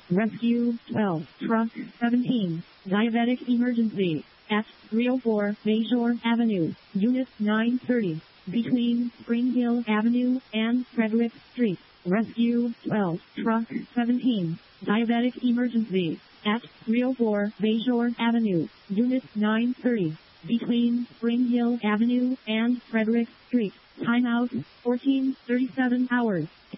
Rescue 12, Truck 17, Diabetic Emergency, at 304 Bayshore Avenue, Unit 930, between Spring Hill Avenue and Frederick Street. Rescue 12, Truck 17, Diabetic Emergency, at 304 Bayshore Avenue, Unit 930, between Spring Hill Avenue and Frederick Street. Timeout, 14:37 hours.